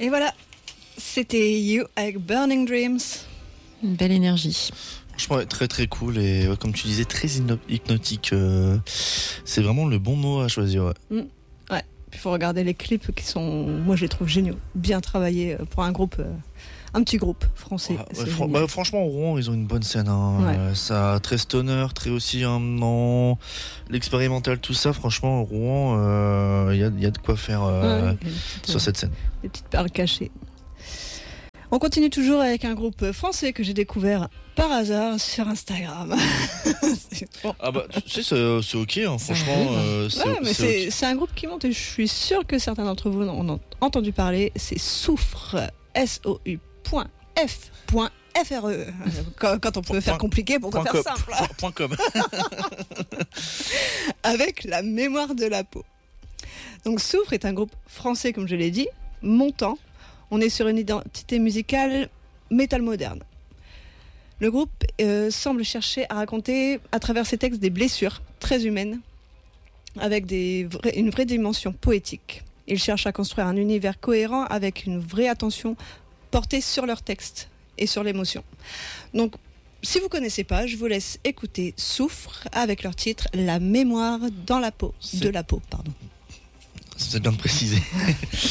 Et voilà, c'était You avec Burning Dreams. Une belle énergie. Franchement, très très cool et comme tu disais, très hypnotique. C'est vraiment le bon mot à choisir. Ouais. Ouais. Il faut regarder les clips qui sont, moi je les trouve géniaux, bien travaillés pour un groupe, un petit groupe français. Franchement, Rouen, ils ont une bonne scène. Ça, très stoner, très aussi l'expérimental, tout ça. Franchement, Rouen, il y a de quoi faire sur cette scène. Des petites perles cachées. On continue toujours avec un groupe français que j'ai découvert par hasard sur Instagram. Ah bah, tu sais, c'est ok, hein, franchement. C'est un groupe qui monte et je suis sûre que certains d'entre vous en ont entendu parler. C'est Soufre, SOU.F.FRE. Quand on peut faire compliqué, pourquoi faire simple .com. Avec la mémoire de la peau. Donc Soufre est un groupe français, comme je l'ai dit, montant. On est sur une identité musicale métal moderne. Le groupe semble chercher à raconter à travers ses textes des blessures très humaines avec une vraie dimension poétique. Ils cherchent à construire un univers cohérent avec une vraie attention portée sur leurs textes et sur l'émotion. Donc, si vous ne connaissez pas, je vous laisse écouter Soufre avec leur titre « La mémoire dans la peau ». De la peau, pardon. C'est bien de préciser.